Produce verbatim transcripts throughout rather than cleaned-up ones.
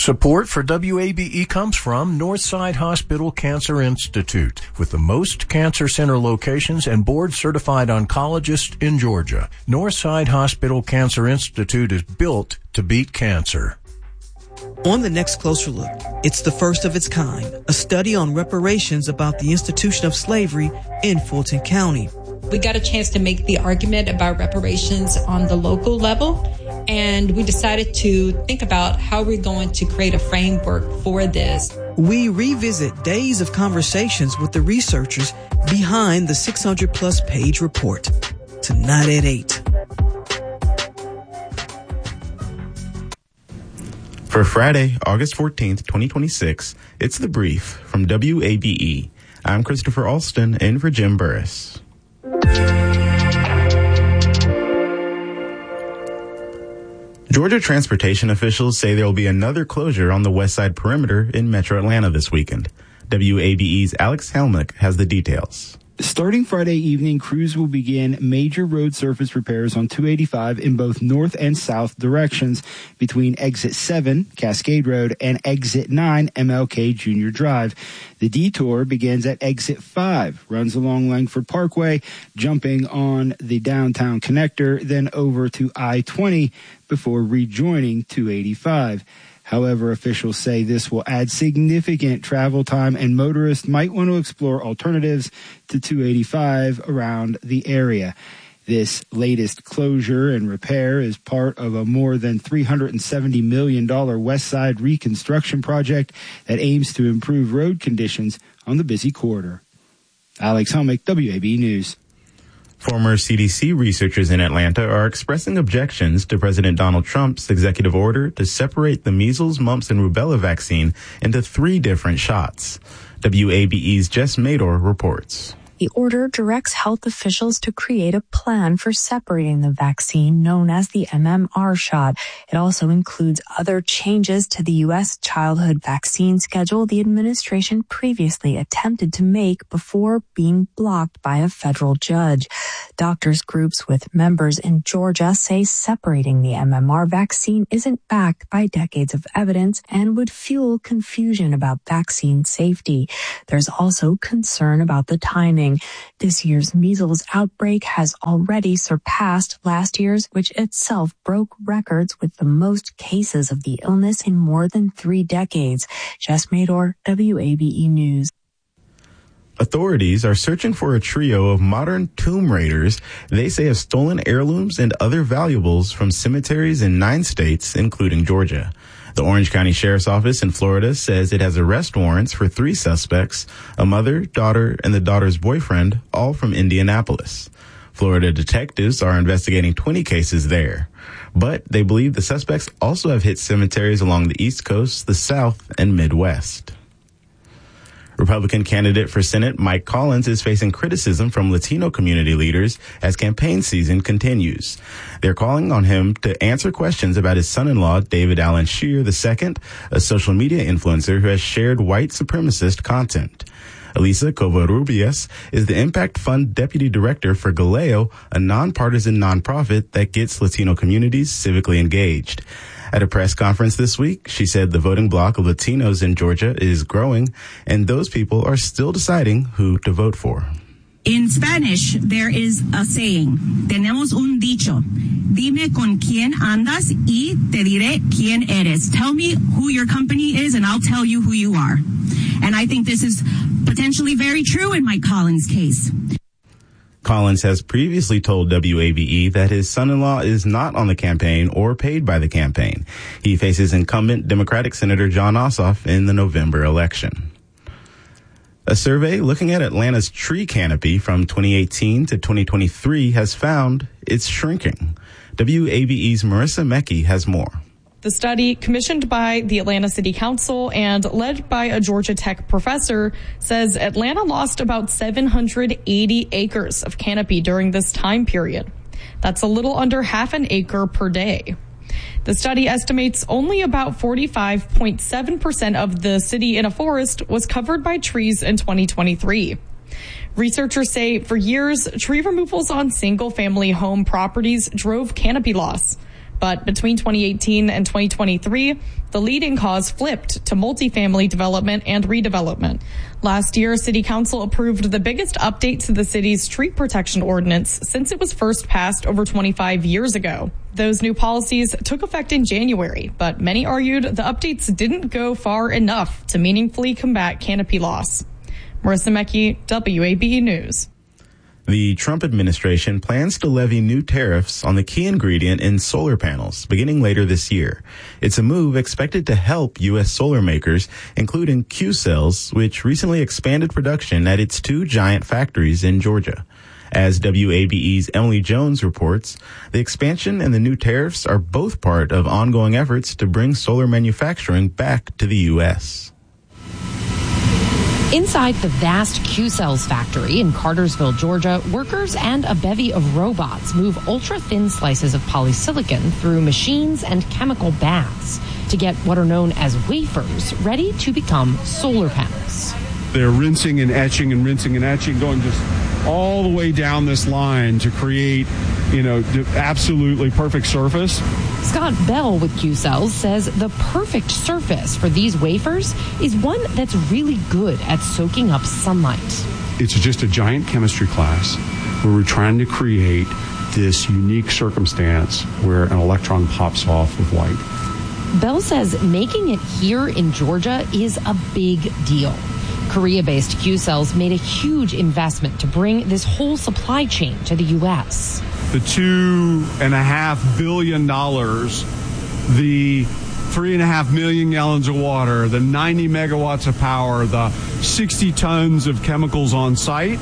Support for W A B E comes from Northside Hospital Cancer Institute, with the most cancer center locations and board-certified oncologists in Georgia. Northside Hospital Cancer Institute is built to beat cancer. On the next Closer Look, it's the first of its kind, a study on reparations about the institution of slavery in Fulton County. We got a chance to make the argument about reparations on the local level, and we decided to think about how we're going to create a framework for this. We revisit days of conversations with the researchers behind the six hundred plus page report. Tonight at eight. For Friday, August fourteenth, twenty twenty-six, it's The Brief from W A B E. I'm Christopher Alston, in for Jim Burris. Georgia transportation officials say there will be another closure on the West Side Perimeter in Metro Atlanta this weekend. W A B E's Alex Helmick has the details. Starting Friday evening, crews will begin major road surface repairs on two eighty-five in both north and south directions between Exit seven, Cascade Road, and Exit nine, M L K Junior Drive. The detour begins at Exit five, runs along Langford Parkway, jumping on the downtown connector, then over to I twenty before rejoining two eighty-five. However, officials say this will add significant travel time, and motorists might want to explore alternatives to two eighty-five around the area. This latest closure and repair is part of a more than three hundred seventy million dollars West Side reconstruction project that aims to improve road conditions on the busy corridor. Alex Helmick, W A B News. Former C D C researchers in Atlanta are expressing objections to President Donald Trump's executive order to separate the measles, mumps, and rubella vaccine into three different shots. W A B E's Jess Mador reports. The order directs health officials to create a plan for separating the vaccine known as the M M R shot. It also includes other changes to the U S childhood vaccine schedule the administration previously attempted to make before being blocked by a federal judge. Doctors groups with members in Georgia say separating the M M R vaccine isn't backed by decades of evidence and would fuel confusion about vaccine safety. There's also concern about the timing. This year's measles outbreak has already surpassed last year's, which itself broke records with the most cases of the illness in more than three decades. Jess Mador, W A B E News. Authorities are searching for a trio of modern tomb raiders they say have stolen heirlooms and other valuables from cemeteries in nine states, including Georgia. The Orange County Sheriff's Office in Florida says it has arrest warrants for three suspects, a mother, daughter, and the daughter's boyfriend, all from Indianapolis. Florida detectives are investigating twenty cases there, but they believe the suspects also have hit cemeteries along the East Coast, the South, and Midwest. Republican candidate for Senate Mike Collins is facing criticism from Latino community leaders as campaign season continues. They're calling on him to answer questions about his son-in-law, David Allen Scheer the Second, a social media influencer who has shared white supremacist content. Elisa Covarrubias is the Impact Fund Deputy Director for Galeo, a nonpartisan nonprofit that gets Latino communities civically engaged. At a press conference this week, she said the voting bloc of Latinos in Georgia is growing, and those people are still deciding who to vote for. In Spanish, there is a saying, tenemos un dicho, dime con quién andas y te diré quién eres. Tell me who your company is and I'll tell you who you are. And I think this is potentially very true in Mike Collins' case. Collins has previously told W A B E that his son-in-law is not on the campaign or paid by the campaign. He faces incumbent Democratic Senator Jon Ossoff in the November election. A survey looking at Atlanta's tree canopy from twenty eighteen to twenty twenty-three has found it's shrinking. W A B E's Marissa Mecki has more. The study, commissioned by the Atlanta City Council and led by a Georgia Tech professor, says Atlanta lost about seven hundred eighty acres of canopy during this time period. That's a little under half an acre per day. The study estimates only about forty-five point seven percent of the city in a forest was covered by trees in twenty twenty-three. Researchers say for years, tree removals on single-family home properties drove canopy loss. But between twenty eighteen and twenty twenty-three, the leading cause flipped to multifamily development and redevelopment. Last year, City Council approved the biggest update to the city's tree protection ordinance since it was first passed over twenty-five years ago. Those new policies took effect in January, but many argued the updates didn't go far enough to meaningfully combat canopy loss. Marissa Mecki, W A B E News. The Trump administration plans to levy new tariffs on the key ingredient in solar panels beginning later this year. It's a move expected to help U S solar makers, including Qcells, which recently expanded production at its two giant factories in Georgia. As W A B E's Emily Jones reports, the expansion and the new tariffs are both part of ongoing efforts to bring solar manufacturing back to the U S. Inside the vast Qcells factory in Cartersville, Georgia, workers and a bevy of robots move ultra-thin slices of polysilicon through machines and chemical baths to get what are known as wafers ready to become solar panels. They're rinsing and etching and rinsing and etching, going just all the way down this line to create, you know, the absolutely perfect surface. Scott Bell with Qcells says the perfect surface for these wafers is one that's really good at soaking up sunlight. It's just a giant chemistry class where we're trying to create this unique circumstance where an electron pops off with light. Bell says making it here in Georgia is a big deal. Korea-based Qcells made a huge investment to bring this whole supply chain to the U S. The two and a half billion dollars, the three and a half million gallons of water, the ninety megawatts of power, the sixty tons of chemicals on site,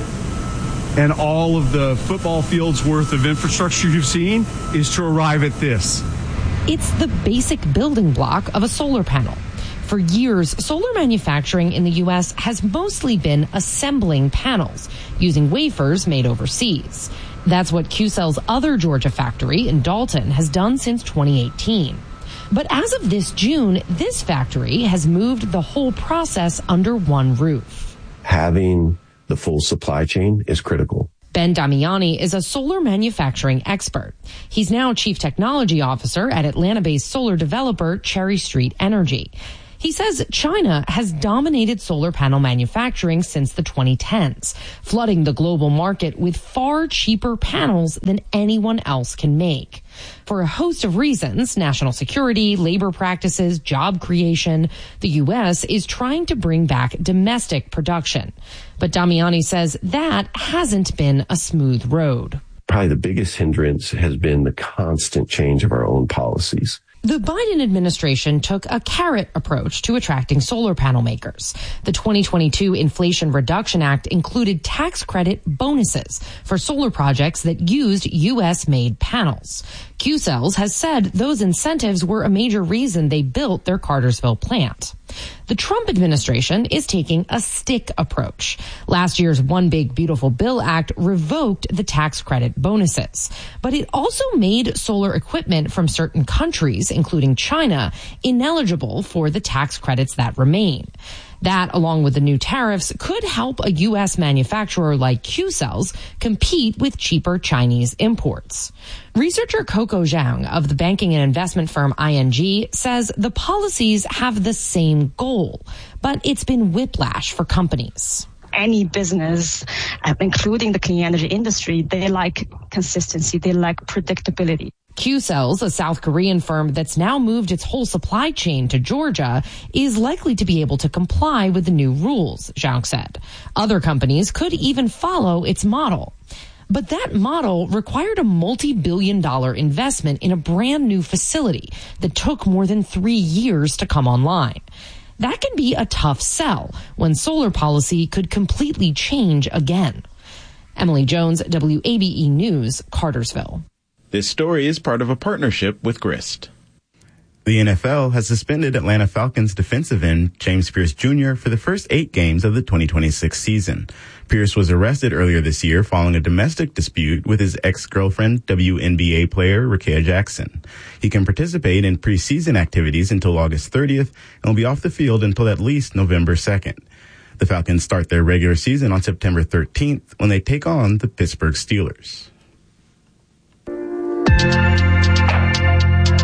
and all of the football fields worth of infrastructure you've seen is to arrive at this. It's the basic building block of a solar panel. For years, solar manufacturing in the U S has mostly been assembling panels using wafers made overseas. That's what Qcells' other Georgia factory in Dalton has done since twenty eighteen. But as of this June, this factory has moved the whole process under one roof. Having the full supply chain is critical. Ben Damiani is a solar manufacturing expert. He's now chief technology officer at Atlanta-based solar developer Cherry Street Energy. He says China has dominated solar panel manufacturing since the twenty tens, flooding the global market with far cheaper panels than anyone else can make. For a host of reasons, national security, labor practices, job creation, the U S is trying to bring back domestic production. But Damiani says that hasn't been a smooth road. Probably the biggest hindrance has been the constant change of our own policies. The Biden administration took a carrot approach to attracting solar panel makers. The twenty twenty-two Inflation Reduction Act included tax credit bonuses for solar projects that used U S-made panels. Qcells has said those incentives were a major reason they built their Cartersville plant. The Trump administration is taking a stick approach. Last year's One Big Beautiful Bill Act revoked the tax credit bonuses, but it also made solar equipment from certain countries, including China, ineligible for the tax credits that remain. That, along with the new tariffs, could help a U S manufacturer like Qcells compete with cheaper Chinese imports. Researcher Coco Zhang of the banking and investment firm I N G says the policies have the same goal, but it's been whiplash for companies. Any business, uh, including the clean energy industry, they like consistency, they like predictability. Qcells, a South Korean firm that's now moved its whole supply chain to Georgia, is likely to be able to comply with the new rules, Zhang said. Other companies could even follow its model. But that model required a multi-billion dollar investment in a brand new facility that took more than three years to come online. That can be a tough sell when solar policy could completely change again. Emily Jones, W A B E News, Cartersville. This story is part of a partnership with Grist. The N F L has suspended Atlanta Falcons defensive end James Pierce Junior for the first eight games of the twenty twenty-six season. Pierce was arrested earlier this year following a domestic dispute with his ex-girlfriend, W N B A player Rickea Jackson. He can participate in preseason activities until August thirtieth and will be off the field until at least November second. The Falcons start their regular season on September thirteenth when they take on the Pittsburgh Steelers.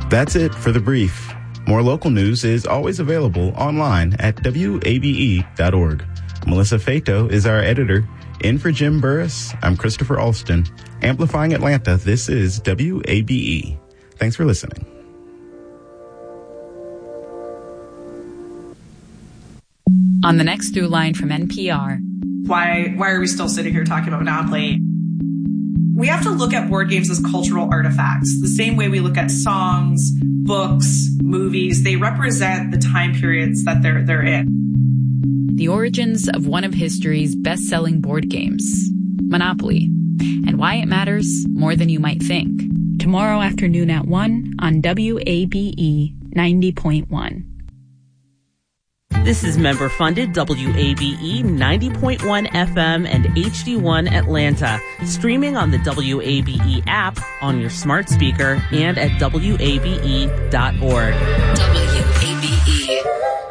That's it for The Brief. More local news is always available online at W A B E dot org. Melissa Fato is our editor. In for Jim Burris, I'm Christopher Alston. Amplifying Atlanta, this is W A B E. Thanks for listening. On the next through line from N P R. Why, why are we still sitting here talking about Monopoly? We have to look at board games as cultural artifacts, the same way we look at songs, books, movies. They represent the time periods that they're they're in. The origins of one of history's best-selling board games, Monopoly, and why it matters more than you might think. Tomorrow afternoon at one on W A B E ninety point one. This is member-funded W A B E ninety point one F M and H D one Atlanta, streaming on the W A B E app, on your smart speaker, and at W A B E dot org. W A B E.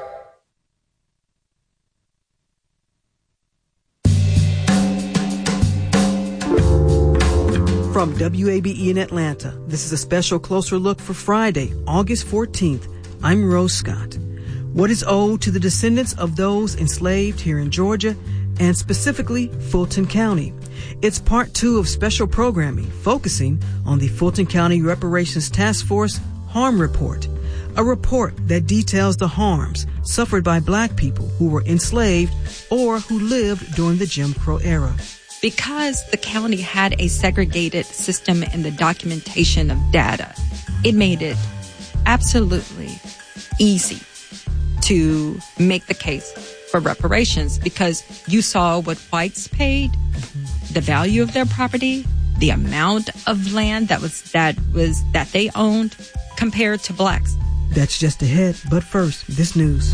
From W A B E in Atlanta, this is a special closer look for Friday, August fourteenth. I'm Rose Scott. What is owed to the descendants of those enslaved here in Georgia, and specifically Fulton County? It's part two of special programming focusing on the Fulton County Reparations Task Force Harm Report, a report that details the harms suffered by black people who were enslaved or who lived during the Jim Crow era. Because the county had a segregated system in the documentation of data, it made it absolutely easy to make the case for reparations, because you saw what whites paid, the value of their property, the amount of land that was that was that they owned compared to blacks. That's just ahead, but first, this news.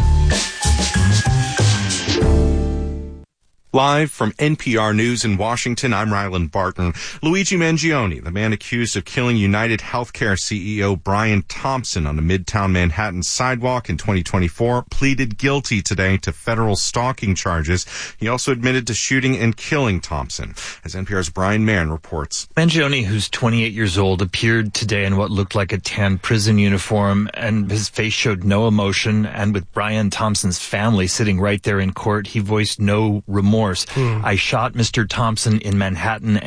Live from N P R News in Washington, I'm Ryland Barton. Luigi Mangione, the man accused of killing United Healthcare C E O Brian Thompson on a Midtown Manhattan sidewalk in twenty twenty-four, pleaded guilty today to federal stalking charges. He also admitted to shooting and killing Thompson. As N P R's Brian Mann reports. Mangione, who's twenty-eight years old, appeared today in what looked like a tan prison uniform, and his face showed no emotion. And with Brian Thompson's family sitting right there in court, he voiced no remorse. Hmm. I shot Mister Thompson in Manhattan